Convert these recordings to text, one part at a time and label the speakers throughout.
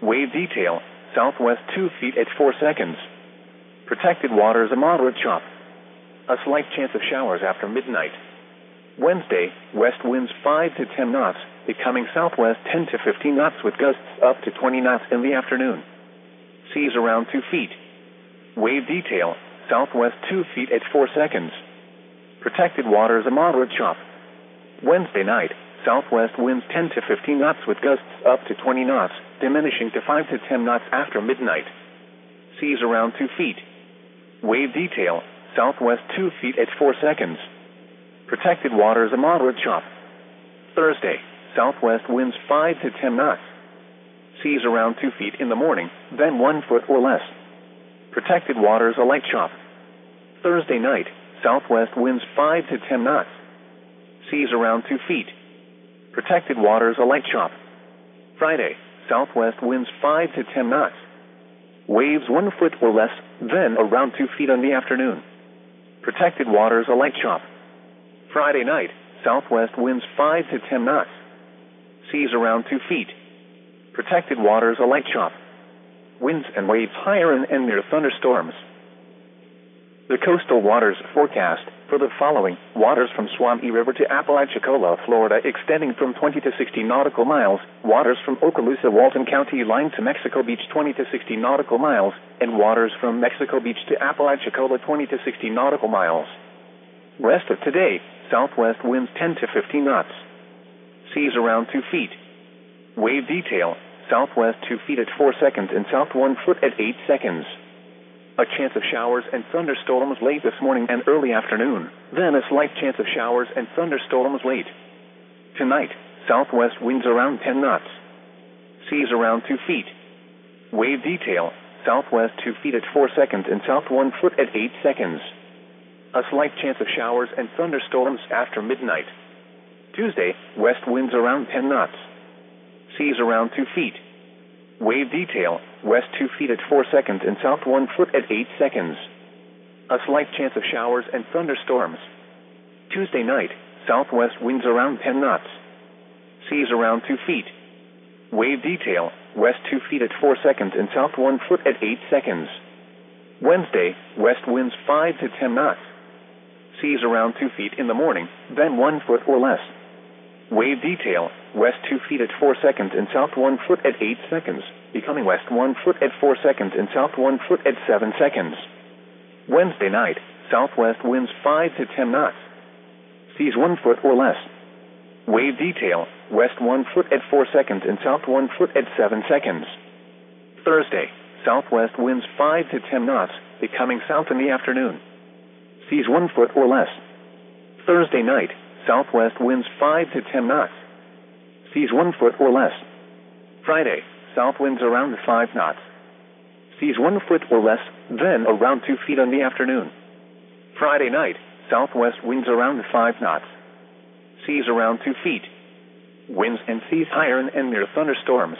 Speaker 1: Wave detail, southwest 2 feet at 4 seconds. Protected waters a moderate chop. A slight chance of showers after midnight. Wednesday, west winds 5 to 10 knots, becoming southwest 10 to 15 knots with gusts up to 20 knots in the afternoon. Seas around 2 feet. Wave detail, southwest 2 feet at 4 seconds. Protected waters a moderate chop. Wednesday night, southwest winds 10 to 15 knots with gusts up to 20 knots, diminishing to 5 to 10 knots after midnight. Seas around 2 feet. Wave detail, southwest 2 feet at 4 seconds. Protected waters a moderate chop. Thursday, southwest winds 5 to 10 knots. Seas around 2 feet in the morning, then 1 foot or less. Protected waters a light chop. Thursday night, southwest winds 5 to 10 knots. Seas around 2 feet. Protected waters a light chop. Friday, southwest winds 5 to 10 knots. Waves 1 foot or less, then around 2 feet in the afternoon. Protected waters a light chop. Friday night, southwest winds 5 to 10 knots. Seas around 2 feet. Protected waters a light chop. Winds and waves higher and near thunderstorms. The coastal waters forecast for the following: waters from Swami River to Apalachicola, Florida, extending from 20 to 60 nautical miles, waters from Okaloosa, Walton County line to Mexico Beach 20 to 60 nautical miles, and waters from Mexico Beach to Apalachicola 20 to 60 nautical miles. Rest of today, southwest winds 10 to 15 knots. Seas around 2 feet. Wave detail, southwest 2 feet at 4 seconds and south 1 foot at 8 seconds. A chance of showers and thunderstorms late this morning and early afternoon, then a slight chance of showers and thunderstorms late. Tonight, southwest winds around 10 knots. Seas around 2 feet. Wave detail, southwest 2 feet at 4 seconds and south 1 foot at 8 seconds. A slight chance of showers and thunderstorms after midnight. Tuesday, west winds around 10 knots. Seas around 2 feet. Wave detail, west 2 feet at 4 seconds and south 1 foot at 8 seconds. A slight chance of showers and thunderstorms. Tuesday night, southwest winds around 10 knots. Seas around 2 feet. Wave detail, west 2 feet at 4 seconds and south 1 foot at 8 seconds. Wednesday, west winds 5 to 10 knots. Seas around 2 feet in the morning, then 1 foot or less. Wave detail, west 2 feet at 4 seconds and south 1 foot at 8 seconds, becoming west 1 foot at 4 seconds and south 1 foot at 7 seconds. Wednesday night, southwest winds 5 to 10 knots. Seas 1 foot or less. Wave detail, west 1 foot at 4 seconds and south 1 foot at 7 seconds. Thursday, southwest winds 5 to 10 knots, becoming south in the afternoon. Seas 1 foot or less. Thursday night, southwest winds 5 to 10 knots. Seas 1 foot or less. Friday, south winds around 5 knots. Seas 1 foot or less, then around 2 feet in the afternoon. Friday night, southwest winds around 5 knots. Seas around 2 feet. Winds and seas higher and near thunderstorms.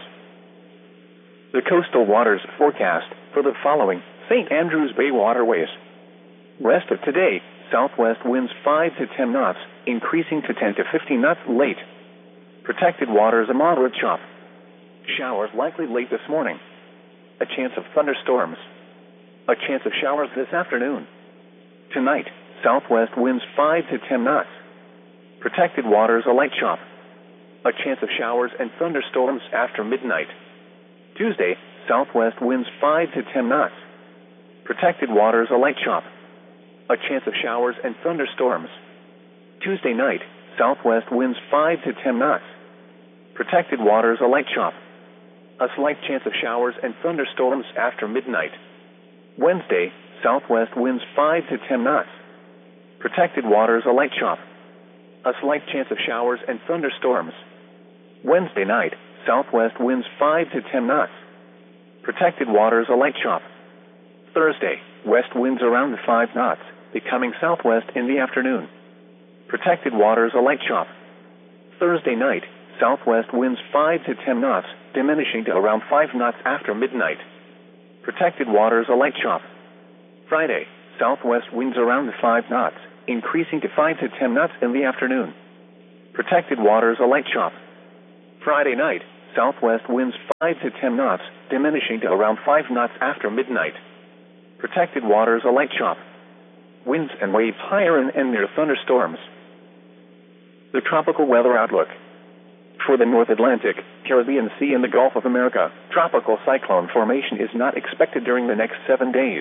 Speaker 1: The coastal waters forecast for the following: St. Andrews Bay waterways. Rest of today, southwest winds 5 to 10 knots, increasing to 10 to 15 knots late. Protected waters a moderate chop. Showers likely late this morning. A chance of thunderstorms. A chance of showers this afternoon. Tonight, southwest winds 5 to 10 knots. Protected waters a light chop. A chance of showers and thunderstorms after midnight. Tuesday, southwest winds 5 to 10 knots. Protected waters a light chop. A chance of showers and thunderstorms. Tuesday night, southwest winds 5 to 10 knots. Protected waters a light chop. A slight chance of showers and thunderstorms after midnight. Wednesday, southwest winds 5 to 10 knots. Protected waters a light chop. A slight chance of showers and thunderstorms. Wednesday night, southwest winds 5 to 10 knots. Protected waters a light chop. Thursday, west winds around 5 knots, becoming southwest in the afternoon. Protected waters a light chop. Thursday night, southwest winds 5 to 10 knots, diminishing to around 5 knots after midnight. Protected waters a light chop. Friday, southwest winds around 5 knots, increasing to 5 to 10 knots in the afternoon. Protected waters a light chop. Friday night, Southwest winds 5 to 10 knots, diminishing to around 5 knots after midnight. Protected waters a light chop. Winds and waves higher and near thunderstorms. The tropical weather outlook. For the North Atlantic, Caribbean Sea and the Gulf of America, tropical cyclone formation is not expected during the next 7 days.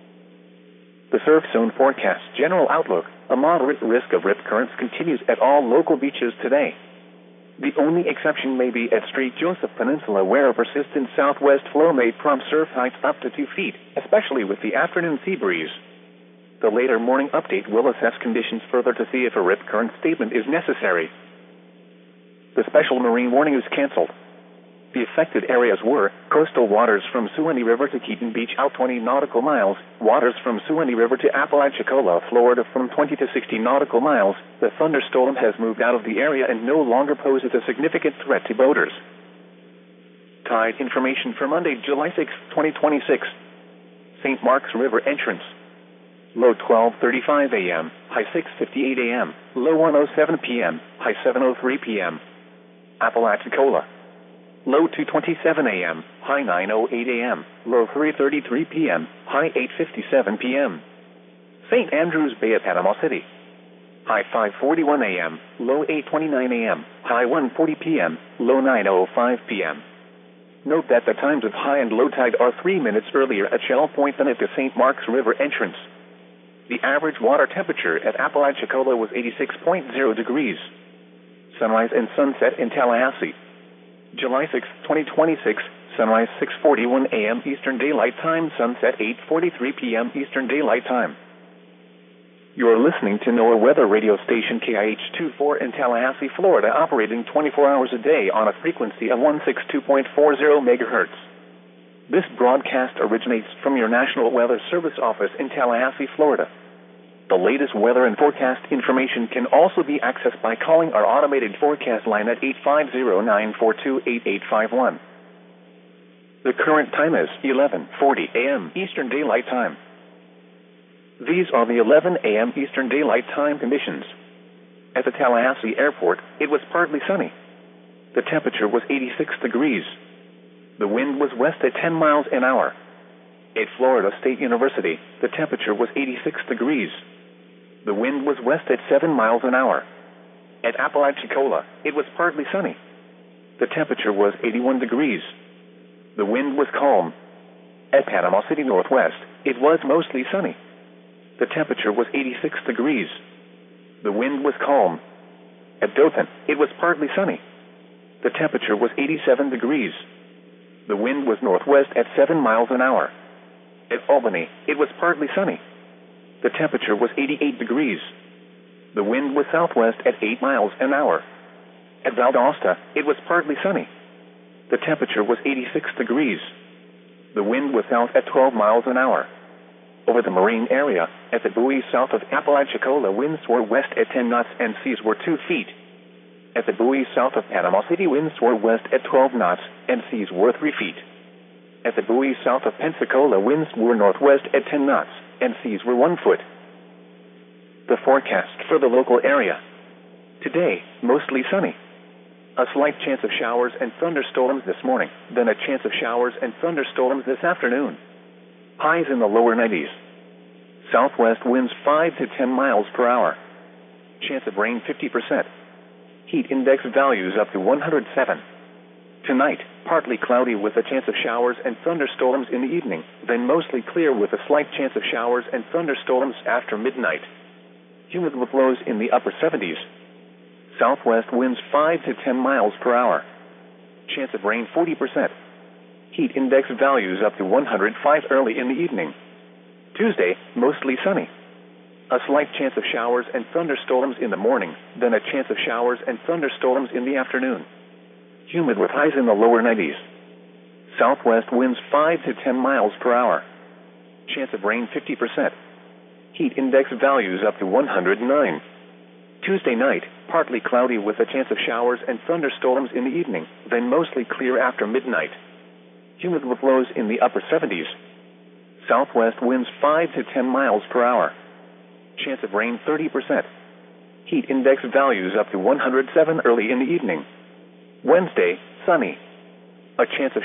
Speaker 1: The surf zone forecast general outlook, a moderate risk of rip currents continues at all local beaches today. The only exception may be at St. Joseph Peninsula, where a persistent southwest flow may prompt surf heights up to 2 feet, especially with the afternoon sea breeze. The later morning update will assess conditions further to see if a rip current statement is necessary. The special marine warning is canceled. The affected areas were coastal waters from Suwannee River to Keaton Beach out 20 nautical miles, waters from Suwannee River to Apalachicola, Florida from 20 to 60 nautical miles. The thunderstorm has moved out of the area and no longer poses a significant threat to boaters. Tide information for Monday, July 6, 2026. St. Mark's River entrance. Low 12:35 a.m., high 6:58 a.m., low 1:07 p.m., high 7:03 p.m. Apalachicola. Low 2:27 a.m., high 9:08 a.m., low 3:33 p.m., high 8:57 p.m. St. Andrews Bay at Panama City. High 5:41 a.m., low 8:29 a.m., high 1:40 p.m., low 9:05 p.m. Note that the times of high and low tide are 3 minutes earlier at Shell Point than at the St. Mark's River entrance. The average water temperature at Apalachicola was 86.0 degrees. Sunrise and sunset in Tallahassee. July 6, 2026, sunrise 6:41 a.m. Eastern Daylight Time, sunset 8:43 p.m. Eastern Daylight Time. You are listening to NOAA weather radio station KIH-24 in Tallahassee, Florida, operating 24 hours a day on a frequency of 162.40 MHz. This broadcast originates from your National Weather Service office in Tallahassee, Florida. The latest weather and forecast information can also be accessed by calling our automated forecast line at 850-942-8851. The current time is 11:40 a.m. Eastern Daylight Time. These are the 11 a.m. Eastern Daylight Time conditions. At the Tallahassee Airport, it was partly sunny. The temperature was 86 degrees. The wind was west at 10 miles an hour. At Florida State University, the temperature was 86 degrees. The wind was west at 7 miles an hour. At Apalachicola, it was partly sunny. The temperature was 81 degrees. The wind was calm. At Panama City Northwest, it was mostly sunny. The temperature was 86 degrees. The wind was calm. At Dothan, it was partly sunny. The temperature was 87 degrees. The wind was northwest at 7 miles an hour. At Albany, it was partly sunny. The temperature was 88 degrees. The wind was southwest at 8 miles an hour. At Valdosta, it was partly sunny. The temperature was 86 degrees. The wind was south at 12 miles an hour. Over the marine area, at the buoys south of Apalachicola, winds were west at 10 knots and seas were 2 feet. At the buoys south of Panama City, winds were west at 12 knots and seas were 3 feet. At the buoys south of Pensacola, winds were northwest at 10 knots and seas were 1 foot. The forecast for the local area. Today, mostly sunny. A slight chance of showers and thunderstorms this morning, then a chance of showers and thunderstorms this afternoon. Highs in the lower 90s. Southwest winds 5 to 10 miles per hour. Chance of rain 50%. Heat index values up to 107. Tonight, partly cloudy with a chance of showers and thunderstorms in the evening, then mostly clear with a slight chance of showers and thunderstorms after midnight. Humid with lows in the upper 70s. Southwest winds 5 to 10 miles per hour. Chance of rain 40%. Heat index values up to 105 early in the evening. Tuesday, mostly sunny. A slight chance of showers and thunderstorms in the morning, then a chance of showers and thunderstorms in the afternoon. Humid with highs in the lower 90s. Southwest winds 5 to 10 miles per hour. Chance of rain 50%. Heat index values up to 109. Tuesday night, partly cloudy with a chance of showers and thunderstorms in the evening, then mostly clear after midnight. Humid with lows in the upper 70s. Southwest winds 5 to 10 miles per hour. Chance of rain 30%. Heat index values up to 107 early in the evening. Wednesday, sunny. A chance of